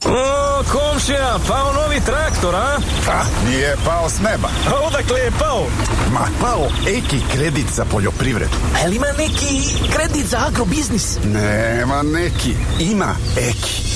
O, komšija, pao novi traktor, a? Nije pao s neba. A odakle je pao? Ma, pao Eki kredit za poljoprivredu. A li ima neki kredit za agrobiznis? Nema neki, ima Eki.